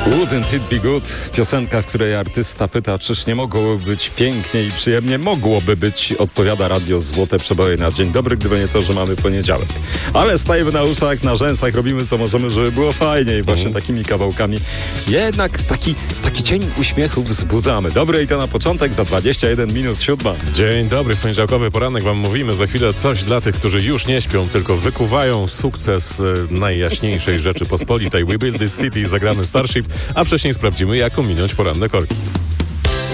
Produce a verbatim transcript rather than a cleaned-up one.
Wouldn't it be good? Piosenka, w której artysta pyta, czyż nie mogłoby być pięknie i przyjemnie? Mogłoby być, odpowiada radio Złote Przeboje na dzień dobry, gdyby nie to, że mamy poniedziałek. Ale stajemy na uszach, na rzęsach, robimy co możemy, żeby było fajnie i właśnie mm. takimi kawałkami jednak taki, taki cień uśmiechu wzbudzamy. Dobre i to na początek, za dwadzieścia jeden minut siódma. Dzień dobry, w poniedziałkowy poranek wam mówimy. Za chwilę coś dla tych, którzy już nie śpią, tylko wykuwają sukces e, najjaśniejszej rzeczy pospolitej. We Build This City, zagramy Starship, a wcześniej sprawdzimy, jak ominąć poranne korki.